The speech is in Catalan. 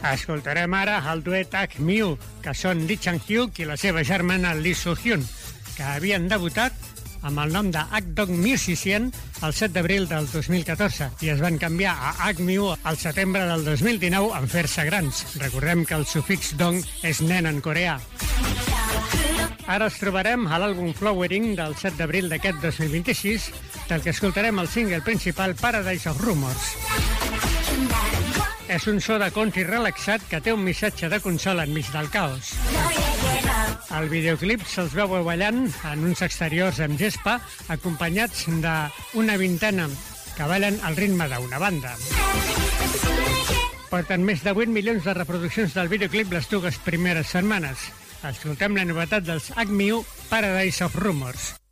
Escoltarem ara el duet H-Mew, que són Lee Chang-hyuk i la seva germana Lee Soo-hyun, que havien debutat amb el nom de H-Dog Musician el 7 d'abril del 2014 i es van canviar a H-Mew al setembre del 2019 en fer-se grans. Recordem que el sufix dong és nen en coreà. Ara els trobarem a l'àlbum Flowering del 7 d'abril d'aquest 2026, del que escoltarem el single principal Paradise of Rumors. És un so de country relaxat que té un missatge de consola enmig del caos. Al videoclip se'ls veu ballant en uns exteriors amb gespa, acompanyats d'una vintena que ballen al ritme d'una banda. Porten més de 8 milions de reproduccions del videoclip les dues primeres setmanes. Escoltem la novetat dels H-Mew, Paradise of Rumors.